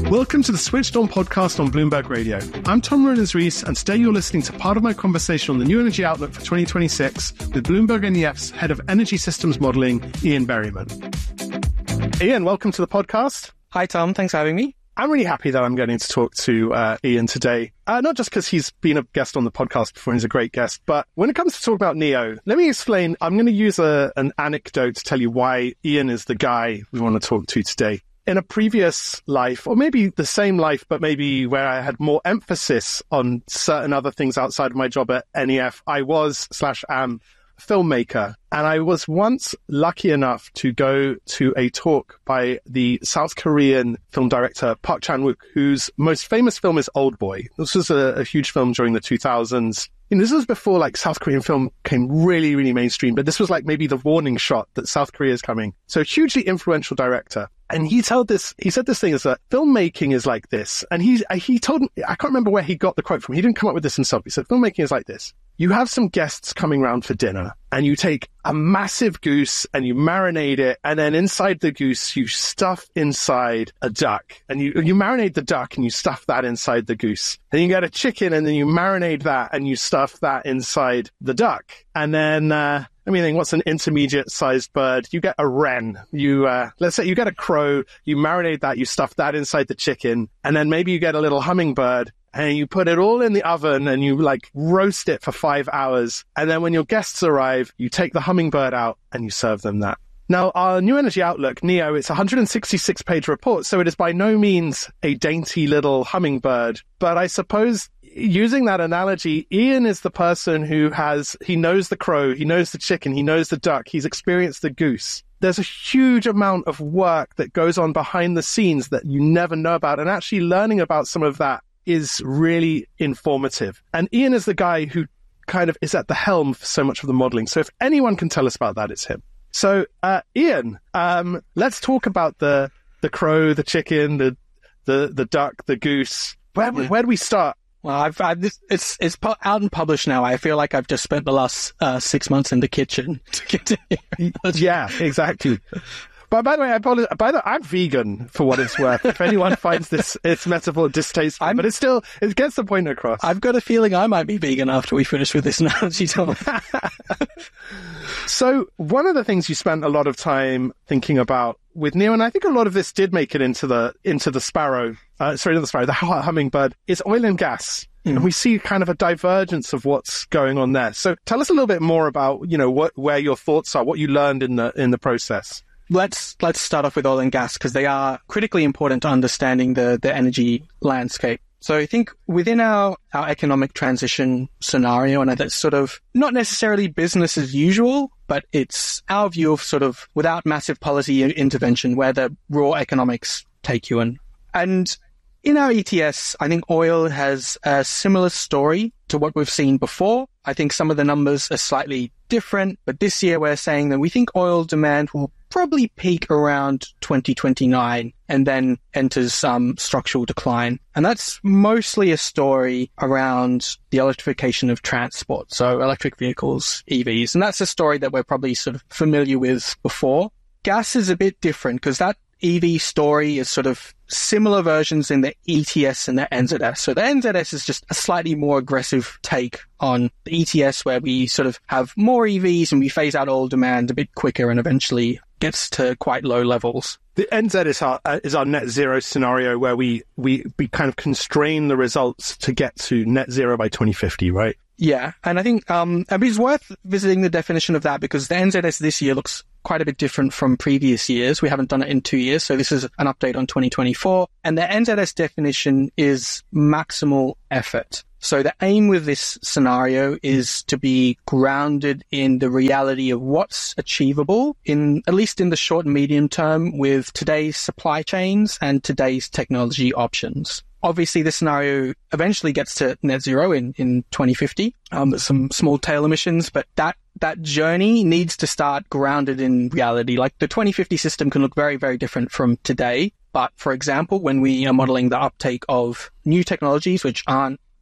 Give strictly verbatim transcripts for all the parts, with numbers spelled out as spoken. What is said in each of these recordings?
Welcome to the Switched On podcast on Bloomberg Radio. I'm Tom Rollins-Rees, and today you're listening to part of my conversation on the new energy outlook for twenty twenty-six with Bloomberg N E F's head of energy systems modelling, Ian Berryman. Ian, welcome to the podcast. Hi, Tom. Thanks for having me. I'm really happy that I'm getting to talk to uh, Ian today. Uh, not just because he's been a guest on the podcast before, he's a great guest, but when it comes to talk about NEO, let me explain. I'm going to use a, an anecdote to tell you why Ian is the guy we want to talk to today. In a previous life, or maybe the same life, but maybe where I had more emphasis on certain other things outside of my job at N E F, I was slash am a filmmaker. And I was once lucky enough to go to a talk by the South Korean film director Park Chan-wook, whose most famous film is Old Boy. This was a, a huge film during the two thousands. You know, this was before like South Korean film came really, really mainstream, but this was like maybe the warning shot that South Korea is coming. So hugely influential director. And he told this, he said this thing is that filmmaking is like this. And he, he told, I can't remember where he got the quote from. He didn't come up with this himself. He said, filmmaking is like this. You have some guests coming round for dinner and you take a massive goose and you marinate it. And then inside the goose, you stuff inside a duck and you, you marinate the duck and you stuff that inside the goose. Then you get a chicken and then you marinate that and you stuff that inside the duck. And then, uh, I mean, what's an intermediate sized bird? You get a wren. You, uh, let's say you get a crow, you marinate that, you stuff that inside the chicken. And then maybe you get a little hummingbird. And you put it all in the oven and you like roast it for five hours. And then when your guests arrive, you take the hummingbird out and you serve them that. Now, our New Energy Outlook, NEO, it's a one hundred sixty-six page report, so it is by no means a dainty little hummingbird. But I suppose using that analogy, Ian is the person who has, he knows the crow, he knows the chicken, he knows the duck, he's experienced the goose. There's a huge amount of work that goes on behind the scenes that you never know about, and actually learning about some of that is really informative. And Ian is the guy who kind of is at the helm for so much of the modeling. So if anyone can tell us about that, it's him. So, uh, Ian, um, let's talk about the, the crow, the chicken, the, the, the duck, the goose. Where, yeah. where do we start? Well, I've, I've this, it's, it's pu- out and published now. I feel like I've just spent the last, uh, six months in the kitchen to get to here. Yeah, exactly. But by the way, I apologize. By the way, I'm vegan for what it's worth. If anyone finds this, it's metaphor distasteful, I'm, but it's still, it gets the point across. I've got a feeling I might be vegan after we finish with this analogy, Tom. So one of the things you spent a lot of time thinking about with NEO, and I think a lot of this did make it into the, into the sparrow, uh, sorry, not the sparrow, the hummingbird, is oil and gas. Mm. And we see kind of a divergence of what's going on there. So tell us a little bit more about, you know, what, where your thoughts are, what you learned in the, in the process. Let's let's start off with oil and gas because they are critically important to understanding the, the energy landscape. So I think within our, our economic transition scenario, and that's sort of not necessarily business as usual, but it's our view of sort of without massive policy intervention where the raw economics take you in. And in our E T S, I think oil has a similar story to what we've seen before. I think some of the numbers are slightly different, but this year we're saying that we think oil demand will probably peak around twenty twenty-nine and then enters some structural decline. And that's mostly a story around the electrification of transport, so electric vehicles, E Vs. And that's a story that we're probably sort of familiar with before. Gas is a bit different because that E V story is sort of similar versions in the E T S and the N Z S. So the N Z S is just a slightly more aggressive take on the E T S where we sort of have more E Vs and we phase out oil demand a bit quicker and eventually gets to quite low levels. The N Z is our, uh, is our net zero scenario where we, we, we kind of constrain the results to get to net zero by twenty fifty, right? Yeah. And I think um, it's worth visiting the definition of that because the N Z S this year looks quite a bit different from previous years. We haven't done it in two years. So this is an update on twenty twenty-four. And the N Z S definition is maximal effort. So the aim with this scenario is to be grounded in the reality of what's achievable in, at least in the short and medium term with today's supply chains and today's technology options. Obviously, this scenario eventually gets to net zero in, in twenty fifty. Um, there's some small tail emissions, but that, that journey needs to start grounded in reality. Like the twenty fifty system can look very, very different from today. But for example, when we are modeling the uptake of new technologies, which aren't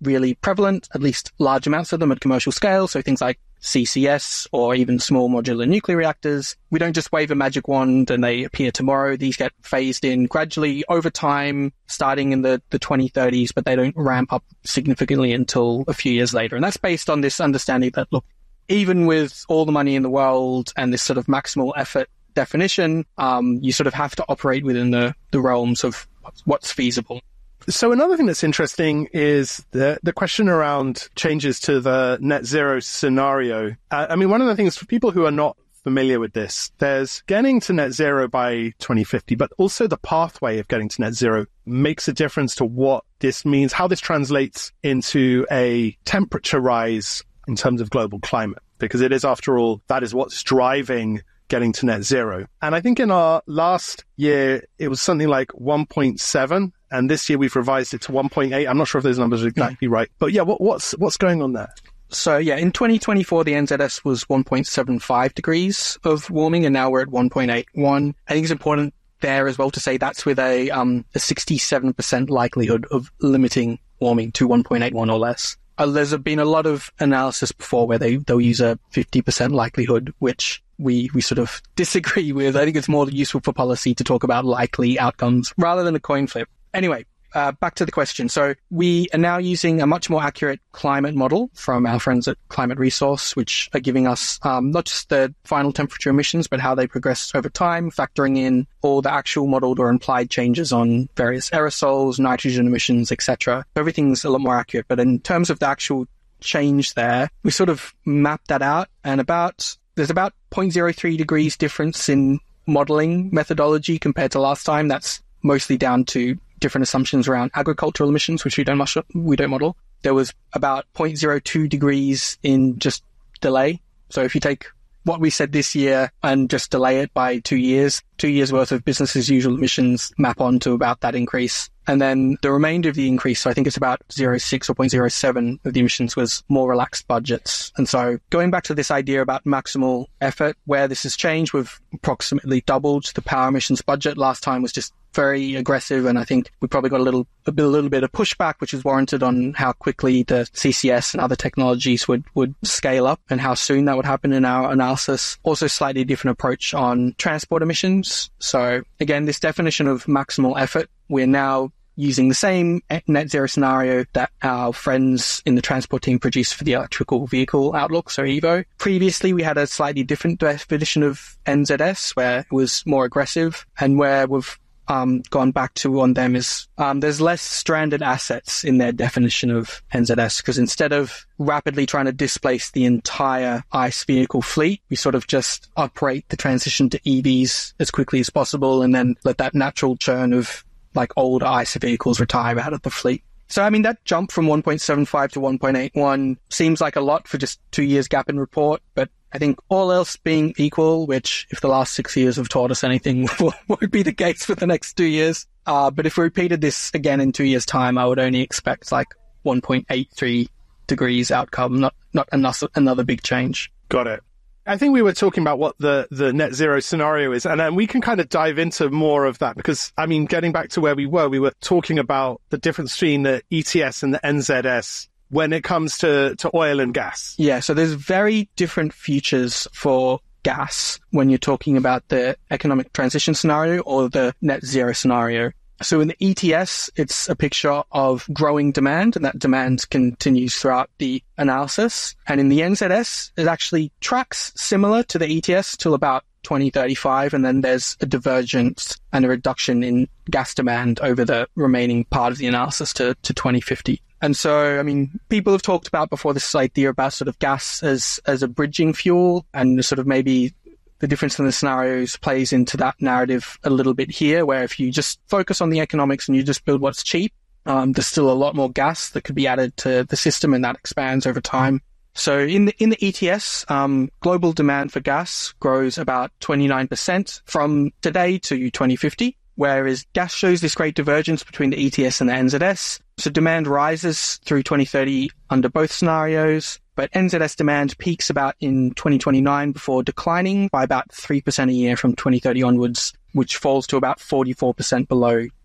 really prevalent, at least large amounts of them at commercial scale. So things like C C S or even small modular nuclear reactors. We don't just wave a magic wand and they appear tomorrow. These get phased in gradually over time, starting in the, the twenty thirties, but they don't ramp up significantly until a few years later. And that's based on this understanding that, look, even with all the money in the world and this sort of maximal effort definition, um, you sort of have to operate within the, the realms of what's feasible. So another thing that's interesting is the the question around changes to the net zero scenario. Uh, I mean, one of the things for people who are not familiar with this, there's getting to net zero by twenty fifty, but also the pathway of getting to net zero makes a difference to what this means, how this translates into a temperature rise in terms of global climate, because it is, after all, that is what's driving getting to net zero. And I think in our last year, it was something like one point seven. And this year we've revised it to one point eight. I'm not sure if those numbers are exactly right. But yeah, what, what's what's going on there? So yeah, in twenty twenty-four, the N Z S was one point seven five degrees of warming, and now we're at one point eight one. I think it's important there as well to say that's with a um a sixty-seven percent likelihood of limiting warming to one point eight one or less. Uh, there's been a lot of analysis before where they, they'll use a fifty percent likelihood, which we, we sort of disagree with. I think it's more useful for policy to talk about likely outcomes rather than a coin flip. Anyway, uh, back to the question. So we are now using a much more accurate climate model from our friends at Climate Resource, which are giving us um, not just the final temperature emissions, but how they progress over time, factoring in all the actual modeled or implied changes on various aerosols, nitrogen emissions, et cetera. Everything's a lot more accurate. But in terms of the actual change there, we sort of mapped that out, and about there's about zero point zero three degrees difference in modeling methodology compared to last time. That's mostly down to different assumptions around agricultural emissions, which we don't much, we don't model. There was about zero point zero two degrees in just delay. So if you take what we said this year and just delay it by two years, two years worth of business as usual emissions map onto about that increase. And then the remainder of the increase, so I think it's about zero point zero six or zero point zero seven of the emissions, was more relaxed budgets. And so going back to this idea about maximal effort, where this has changed, we've approximately doubled the power emissions budget. Last time was just very aggressive, and I think we probably got a little a, bit, a little bit of pushback, which is warranted on how quickly the C C S and other technologies would, would scale up and how soon that would happen in our analysis. Also slightly different approach on transport emissions. So again, this definition of maximal effort, we're now using the same net zero scenario that our friends in the transport team produced for the electrical vehicle outlook, so EVO. Previously, we had a slightly different definition of N Z S, where it was more aggressive, and where we've um, gone back to on them is um, there's less stranded assets in their definition of N Z S, because instead of rapidly trying to displace the entire ICE vehicle fleet, we sort of just operate the transition to E Vs as quickly as possible and then let that natural churn of like old ICE vehicles retire out of the fleet. So, I mean, that jump from one point seven five to one point eight one seems like a lot for just two years gap in report, but I think all else being equal, which if the last six years have taught us anything, won't be the case for the next two years. Uh, but if we repeated this again in two years' time, I would only expect like one point eight three degrees outcome, not, not another, another big change. Got it. I think we were talking about what the, the net zero scenario is, and then we can kind of dive into more of that because, I mean, getting back to where we were, we were talking about the difference between the E T S and the N Z S when it comes to, to oil and gas. Yeah, so there's very different futures for gas when you're talking about the economic transition scenario or the net zero scenario. So in the E T S, it's a picture of growing demand, and that demand continues throughout the analysis. And in the N Z S, it actually tracks similar to the E T S till about twenty thirty-five, and then there's a divergence and a reduction in gas demand over the remaining part of the analysis to, to twenty fifty. And so, I mean, people have talked about before this idea about sort of gas as, as a bridging fuel, and sort of maybe the difference in the scenarios plays into that narrative a little bit here, where if you just focus on the economics and you just build what's cheap, um, there's still a lot more gas that could be added to the system, and that expands over time. So in the in the E T S, um, global demand for gas grows about twenty-nine percent from today to twenty fifty, whereas gas shows this great divergence between the E T S and the N Z S. So demand rises through twenty thirty under both scenarios, but N Z S demand peaks about in twenty twenty-nine before declining by about three percent a year from twenty thirty onwards, which falls to about forty-four percent below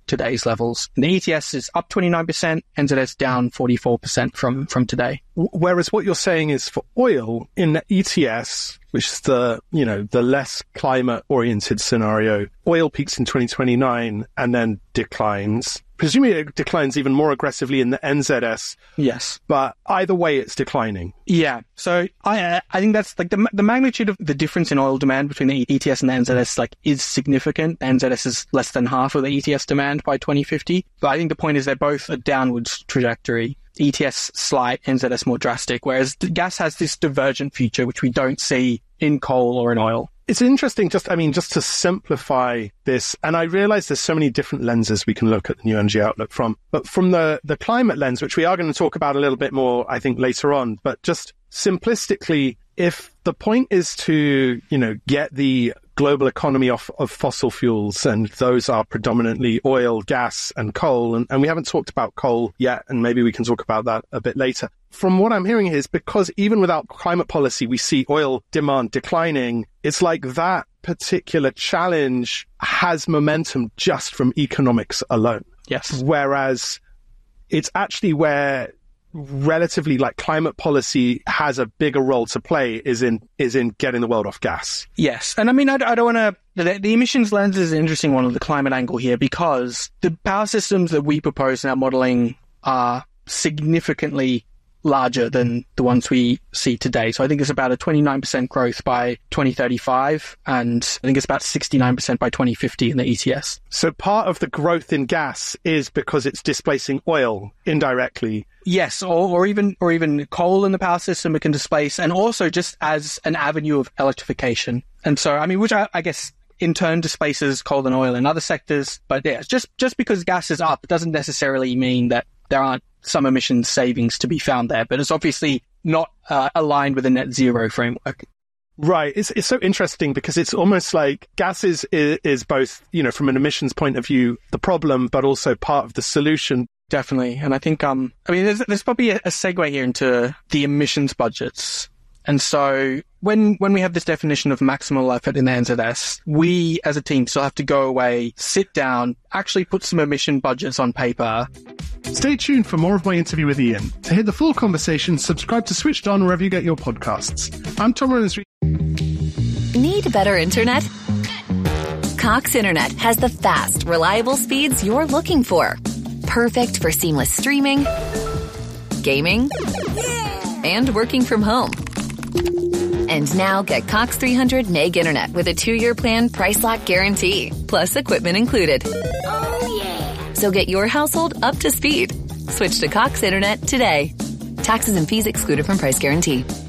today's levels. And the E T S is up twenty-nine percent, N Z S down forty-four percent from, from today. Whereas what you're saying is for oil in the E T S, which is the, you know, the less climate oriented scenario, oil peaks in twenty twenty-nine and then declines. Presumably it declines even more aggressively in the N Z S. Yes. But either way, it's declining. Yeah. So I I think that's like the the magnitude of the difference in oil demand between the E T S and the N Z S like is significant. The N Z S is less than half of the E T S demand by twenty fifty. But I think the point is they're both a downwards trajectory. E T S slight, N Z S more drastic, whereas gas has this divergent future, which we don't see in coal or in oil. It's interesting, just, I mean, just to simplify this, and I realize there's so many different lenses we can look at the New Energy Outlook from, but from the, the climate lens, which we are going to talk about a little bit more, I think, later on, but just simplistically, if the point is to, you know, get the global economy off of fossil fuels, and those are predominantly oil, gas, and coal, and, and we haven't talked about coal yet, and maybe we can talk about that a bit later. From what I'm hearing is because even without climate policy, we see oil demand declining, it's like that particular challenge has momentum just from economics alone. Yes. Whereas it's actually where relatively like climate policy has a bigger role to play is in is in getting the world off gas. Yes. And I mean, I, I don't want to... The, the emissions lens is an interesting one of the climate angle here because the power systems that we propose in our modelling are significantly larger than the ones we see today. So I think it's about a twenty-nine percent growth by twenty thirty-five, and I think it's about sixty-nine percent by twenty fifty in the E T S. So part of the growth in gas is because it's displacing oil indirectly. Yes, or, or even or even coal in the power system it can displace, and also just as an avenue of electrification. And so, I mean, which I, I guess in turn displaces coal and oil in other sectors. But yeah, just just because gas is up doesn't necessarily mean that there aren't some emissions savings to be found there, but it's obviously not uh, aligned with a net zero framework. Right. It's it's so interesting because it's almost like gas is, is, is both, you know, from an emissions point of view, the problem, but also part of the solution. Definitely. And I think, um, I mean, there's, there's probably a, a segue here into the emissions budgets. And so when when we have this definition of maximal effort in the N Z S, we as a team still have to go away, sit down, actually put some emission budgets on paper. Stay tuned for more of my interview with Ian. To hear the full conversation, subscribe to Switched On wherever you get your podcasts. I'm Tom Rollins. Need better internet? Cox Internet has the fast, reliable speeds you're looking for. Perfect for seamless streaming, gaming, and working from home. And now get Cox three hundred meg internet with a two-year plan price lock guarantee, plus equipment included. Oh, yeah. So get your household up to speed. Switch to Cox Internet today. Taxes and fees excluded from price guarantee.